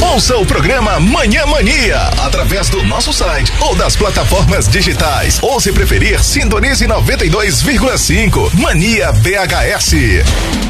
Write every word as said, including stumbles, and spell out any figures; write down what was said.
Ouça o programa Manhã Mania através do nosso site ou das plataformas digitais. Ou se preferir, sintonize noventa e dois vírgula cinco Mania B H S.